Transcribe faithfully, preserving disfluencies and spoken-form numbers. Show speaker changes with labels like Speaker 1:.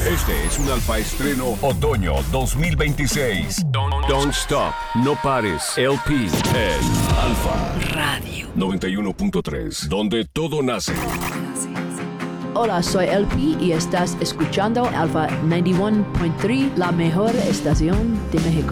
Speaker 1: Este es un Alfa Estreno Otoño dos mil veintiséis. Don't, don't stop, no pares, L P en Alfa Radio noventa y uno punto tres, donde todo nace.
Speaker 2: Hola, soy L P y estás escuchando Alfa noventa y uno punto tres, la mejor estación de México.